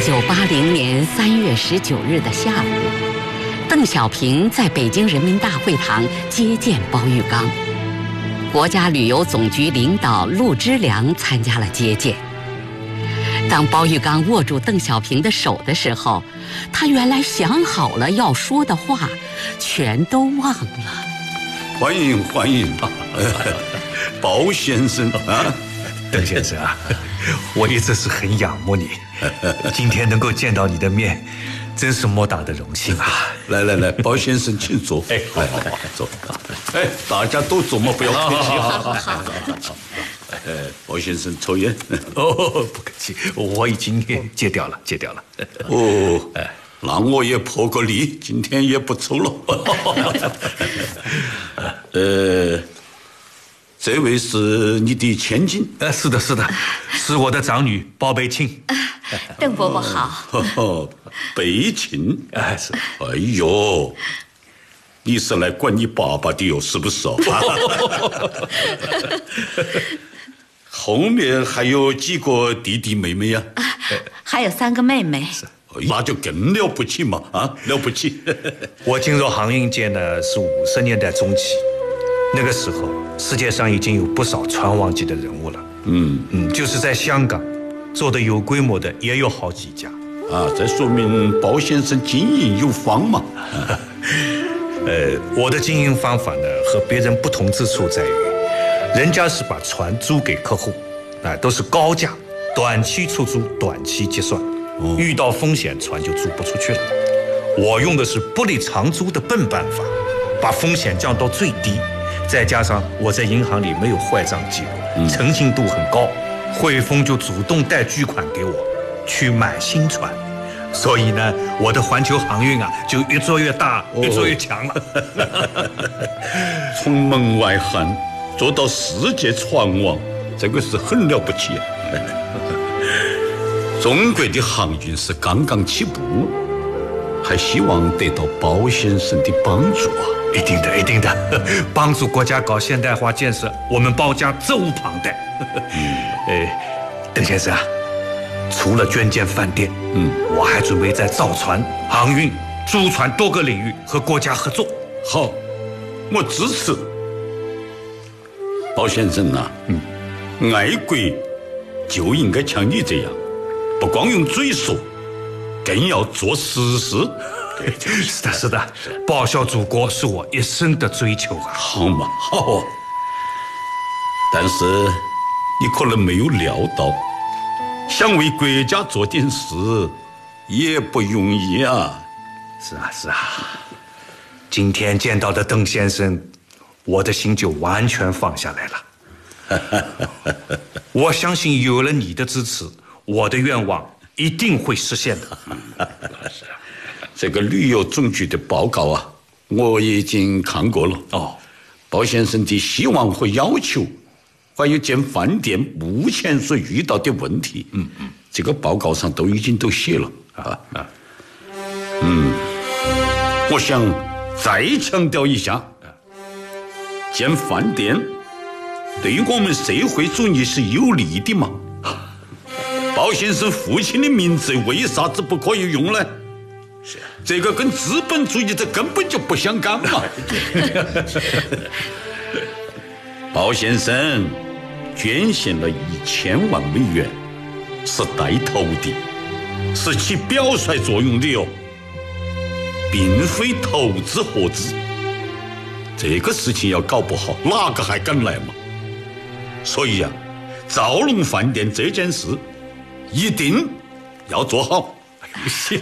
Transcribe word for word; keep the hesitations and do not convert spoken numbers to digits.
九八零年三月十九日的下午，邓小平在北京人民大会堂接见包玉刚。国家旅游总局领导陆之良参加了接见。当包玉刚握住邓小平的手的时候，他原来想好了要说的话，全都忘了。 欢迎欢迎，包先生啊， 邓先生啊，我一直是很仰慕你，今天能够见到你的面，真是莫大的荣幸啊！ 来来来，包先生请坐。 哎，好好好， 坐。哎，大家都坐嘛，不要客气啊。哎，包先生抽烟？ 哦，不客气，我已经戒掉了，戒掉了。 哦，哎，那我也破个例，今天也不抽了。呃，这位是你的千金？ 呃，是的，是的，是我的长女包贝庆。 邓伯伯好。 哦，贝庆， 哎是。 哎呦，你是来管你爸爸的哟，是不是哦？后面还有几个弟弟妹妹呀？ 啊，还有三个妹妹。 那就更了不起嘛！啊，了不起！ 我进入航运界呢是五十年代中期，那个时候世界上已经有不少船王级的人物了。嗯嗯，就是在香港做的有规模的也有好几家。 啊，这说明包先生经营有方嘛。 呃，我的经营方法呢和别人不同之处在于，人家是把船租给客户，啊，都是高价，短期出租，短期结算。遇到风险，船就租不出去了。我用的是不利长租的笨办法，把风险降到最低，再加上我在银行里没有坏账记录，诚信度很高，汇丰就主动贷巨款给我去买新船，所以呢，我的环球航运啊就越做越大，越做越强了。 从门外汉做到世界船王，这个是很了不起啊！中国的航运是刚刚起步，还希望得到包先生的帮助啊！ 一定的，一定的，帮助国家搞现代化建设，我们包家责无旁贷。嗯，哎，邓先生啊，除了捐建饭店，嗯，我还准备在造船、航运、租船多个领域和国家合作。 好，我支持。包先生啊，嗯，爱国就应该像你这样。不光用嘴说，更要做实事。 是的，是的，报效祖国是我一生的追求啊！ 好嘛，好啊。但是你可能没有料到，想为国家做点事也不容易啊。 是啊，是啊。今天见到的邓先生，我的心就完全放下来了。我相信有了你的支持，我的愿望一定会实现的。 这个旅游总局的报告啊，我已经看过了。哦，包先生的希望和要求，还有建饭店目前所遇到的问题，嗯嗯，这个报告上都已经都写了啊啊。嗯，我想再强调一下，建饭店对于我们社会主义是有利的嘛。包先生父亲的名字为啥子不可以用呢？是啊，这个跟资本主义这根本就不相干嘛。包先生捐献了一千万美元，是带头的，是起表率作用的哟，并非投资合资。这个事情要搞不好，哪个还敢来嘛？所以啊，造龙饭店这件事一定要做好。